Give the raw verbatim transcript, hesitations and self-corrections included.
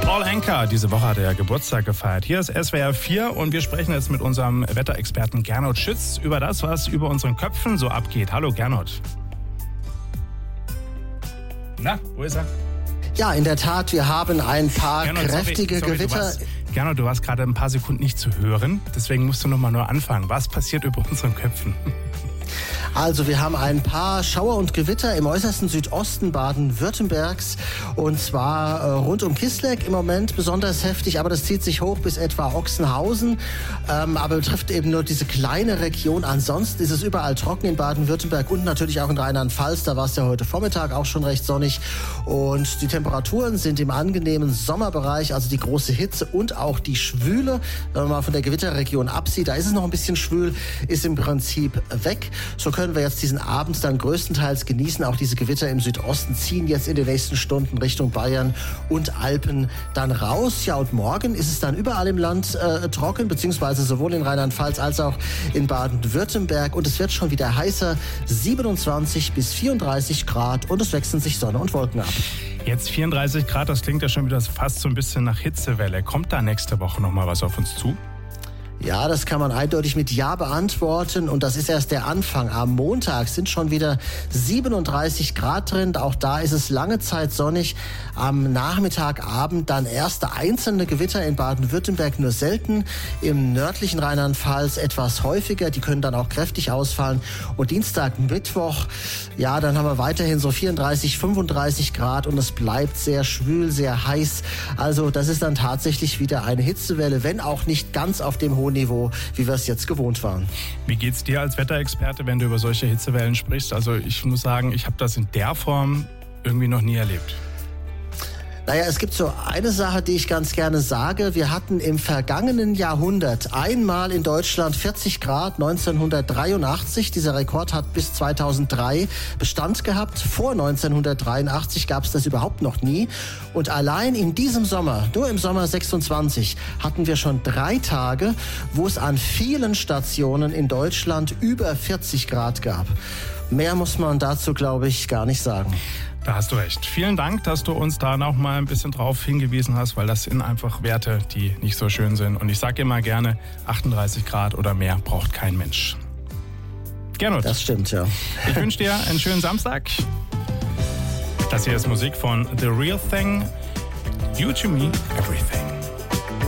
Paul Anka, diese Woche hat er Geburtstag gefeiert. Hier ist S W R vier und wir sprechen jetzt mit unserem Wetterexperten Gernot Schütz über das, was über unseren Köpfen so abgeht. Hallo Gernot. Na, wo ist er? Ja, in der Tat, wir haben ein paar Gernot, kräftige sorry, sorry, Gewitter. Du warst, Gernot, du warst gerade ein paar Sekunden nicht zu hören, deswegen musst du nochmal nur anfangen. Was passiert über unseren Köpfen? Also wir haben ein paar Schauer und Gewitter im äußersten Südosten Baden-Württembergs und zwar äh, rund um Kisleck im Moment besonders heftig, aber das zieht sich hoch bis etwa Ochsenhausen, ähm, aber betrifft eben nur diese kleine Region. Ansonsten ist es überall trocken in Baden-Württemberg und natürlich auch in Rheinland-Pfalz. Da war es ja heute Vormittag auch schon recht sonnig und die Temperaturen sind im angenehmen Sommerbereich, also die große Hitze und auch die Schwüle, wenn man mal von der Gewitterregion absieht, da ist es noch ein bisschen schwül, ist im Prinzip weg. So können wir jetzt diesen Abend dann größtenteils genießen. Auch diese Gewitter im Südosten ziehen jetzt in den nächsten Stunden Richtung Bayern und Alpen dann raus. Ja, und morgen ist es dann überall im Land äh, trocken, beziehungsweise sowohl in Rheinland-Pfalz als auch in Baden-Württemberg. Und es wird schon wieder heißer, siebenundzwanzig bis vierunddreißig Grad und es wechseln sich Sonne und Wolken ab. Jetzt vierunddreißig Grad, das klingt ja schon wieder fast so ein bisschen nach Hitzewelle. Kommt da nächste Woche noch mal was auf uns zu? Ja, das kann man eindeutig mit Ja beantworten und das ist erst der Anfang. Am Montag sind schon wieder siebenunddreißig Grad drin. Auch da ist es lange Zeit sonnig. Am Nachmittag, Abend dann erste einzelne Gewitter in Baden-Württemberg, nur selten. Im nördlichen Rheinland-Pfalz etwas häufiger. Die können dann auch kräftig ausfallen. Und Dienstag, Mittwoch, ja, dann haben wir weiterhin so vierunddreißig, fünfunddreißig Grad und es bleibt sehr schwül, sehr heiß. Also das ist dann tatsächlich wieder eine Hitzewelle, wenn auch nicht ganz auf dem hohen Niveau, wie wir es jetzt gewohnt waren. Wie geht's dir als Wetterexperte, wenn du über solche Hitzewellen sprichst? Also ich muss sagen, ich habe das in der Form irgendwie noch nie erlebt. Naja, es gibt so eine Sache, die ich ganz gerne sage. Wir hatten im vergangenen Jahrhundert einmal in Deutschland vierzig Grad, neunzehnhundertdreiundachtzig. Dieser Rekord hat bis zweitausenddrei Bestand gehabt. Vor neunzehnhundertdreiundachtzig gab es das überhaupt noch nie. Und allein in diesem Sommer, nur im Sommer sechsundzwanzig, hatten wir schon drei Tage, wo es an vielen Stationen in Deutschland über vierzig Grad gab. Mehr muss man dazu, glaube ich, gar nicht sagen. Da hast du recht. Vielen Dank, dass du uns da noch mal ein bisschen drauf hingewiesen hast, weil das sind einfach Werte, die nicht so schön sind. Und ich sage immer gerne, achtunddreißig Grad oder mehr braucht kein Mensch. Gernot. Das stimmt, ja. Ich wünsche dir einen schönen Samstag. Das hier ist Musik von The Real Thing. You to me, everything.